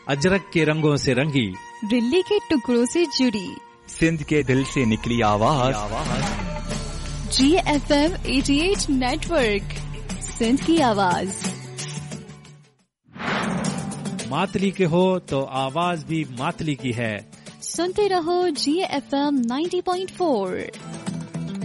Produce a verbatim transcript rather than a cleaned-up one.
अजरक के रंगों से रंगी, दिल्ली के टुकड़ों से जुड़ी, सिंध के दिल से निकली आवाज, जी एफ एम अठासी नेटवर्क, सिंध की आवाज। मातली के हो तो आवाज भी मातली की है। सुनते रहो जी एफ एम नब्बे पॉइंट चार।